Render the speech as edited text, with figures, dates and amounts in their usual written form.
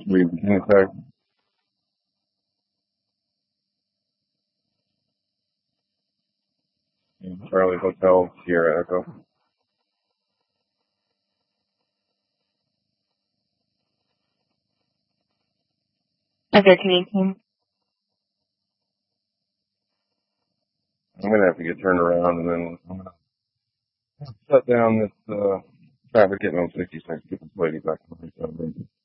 Read Virginia Tech. Charlie Hotel, Sierra Echo. Okay, Canadian. I'm gonna have to get turned around and then I'm gonna shut down this traffic getting on 66. Get this lady back to the hotel room.